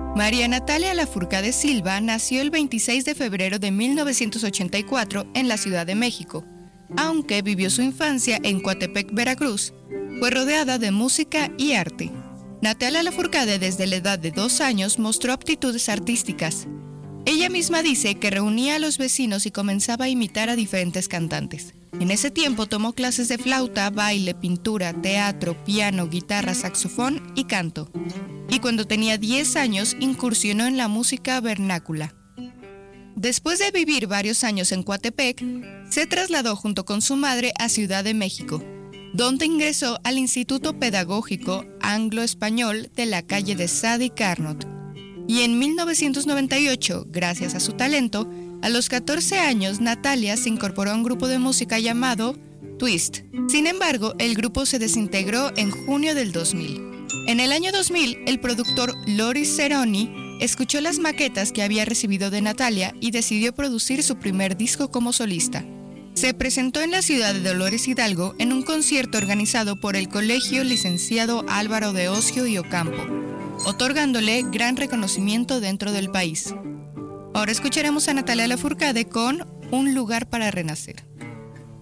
María Natalia Lafourcade Silva nació el 26 de febrero de 1984 en la Ciudad de México. Aunque vivió su infancia en Coatepec, Veracruz, fue rodeada de música y arte. Natalia Lafourcade desde la edad de 2 años mostró aptitudes artísticas. Ella misma dice que reunía a los vecinos y comenzaba a imitar a diferentes cantantes. En ese tiempo tomó clases de flauta, baile, pintura, teatro, piano, guitarra, saxofón y canto. Y cuando tenía 10 años incursionó en la música vernácula. Después de vivir varios años en Coatepec, se trasladó junto con su madre a Ciudad de México, donde ingresó al Instituto Pedagógico Anglo-Español de la calle de Sadi Carnot. Y en 1998, gracias a su talento, a los 14 años Natalia se incorporó a un grupo de música llamado Twist. Sin embargo, el grupo se desintegró en junio del 2000. En el año 2000, el productor Loris Ceroni escuchó las maquetas que había recibido de Natalia y decidió producir su primer disco como solista. Se presentó en la ciudad de Dolores Hidalgo en un concierto organizado por el Colegio Licenciado Álvaro de Osio y Ocampo, otorgándole gran reconocimiento dentro del país. Ahora escucharemos a Natalia Lafourcade con Un lugar para renacer.